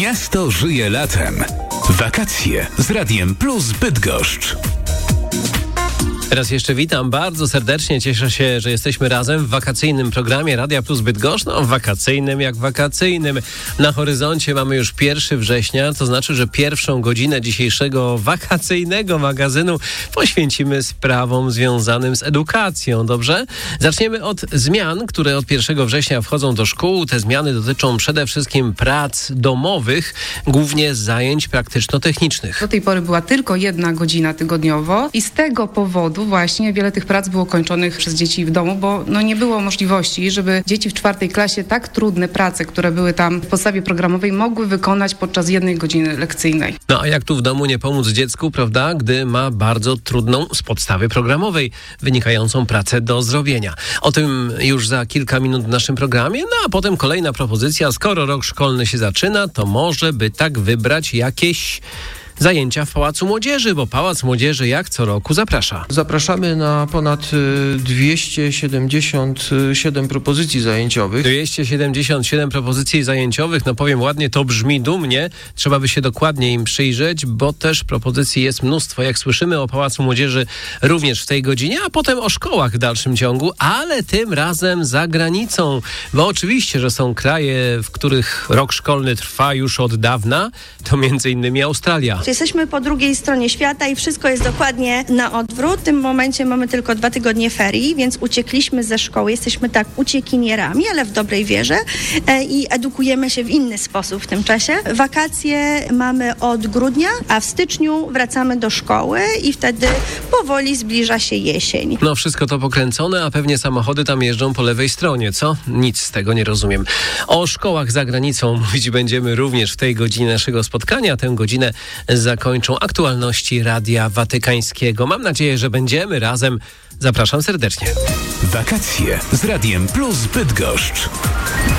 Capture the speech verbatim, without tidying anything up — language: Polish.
Miasto żyje latem. Wakacje z Radiem Plus Bydgoszcz. Teraz jeszcze witam bardzo serdecznie, cieszę się, że jesteśmy razem w wakacyjnym programie Radia Plus Bydgoszcz. No, wakacyjnym jak wakacyjnym. Na horyzoncie mamy już pierwszego września, to znaczy, że pierwszą godzinę dzisiejszego wakacyjnego magazynu poświęcimy sprawom związanym z edukacją, dobrze? Zaczniemy od zmian, które od pierwszego września wchodzą do szkół. Te zmiany dotyczą przede wszystkim prac domowych, głównie zajęć praktyczno-technicznych. Do tej pory była tylko jedna godzina tygodniowo i z tego powodu właśnie wiele tych prac było kończonych przez dzieci w domu, bo no nie było możliwości, żeby dzieci w czwartej klasie tak trudne prace, które były tam w podstawie programowej, mogły wykonać podczas jednej godziny lekcyjnej. No a jak tu w domu nie pomóc dziecku, prawda, gdy ma bardzo trudną z podstawy programowej wynikającą pracę do zrobienia. O tym już za kilka minut w naszym programie, no a potem kolejna propozycja. Skoro rok szkolny się zaczyna, to może by tak wybrać jakieś zajęcia w Pałacu Młodzieży, bo Pałac Młodzieży jak co roku zaprasza. Zapraszamy na ponad dwieście siedemdziesiąt siedem propozycji zajęciowych. dwieście siedemdziesiąt siedem propozycji zajęciowych, no powiem ładnie, to brzmi dumnie. Trzeba by się dokładnie im przyjrzeć, bo też propozycji jest mnóstwo. Jak słyszymy o Pałacu Młodzieży również w tej godzinie, a potem o szkołach w dalszym ciągu, ale tym razem za granicą. Bo oczywiście, że są kraje, w których rok szkolny trwa już od dawna, to między innymi Australia. Jesteśmy po drugiej stronie świata i wszystko jest dokładnie na odwrót. W tym momencie mamy tylko dwa tygodnie ferii, więc uciekliśmy ze szkoły. Jesteśmy tak uciekinierami, ale w dobrej wierze e, i edukujemy się w inny sposób w tym czasie. Wakacje mamy od grudnia, a w styczniu wracamy do szkoły i wtedy powoli zbliża się jesień. No wszystko to pokręcone, a pewnie samochody tam jeżdżą po lewej stronie, co? Nic z tego nie rozumiem. O szkołach za granicą mówić będziemy również w tej godzinie naszego spotkania. Tę godzinę zakończą aktualności Radia Watykańskiego. Mam nadzieję, że będziemy razem. Zapraszam serdecznie. Wakacje z Radiem Plus Bydgoszcz.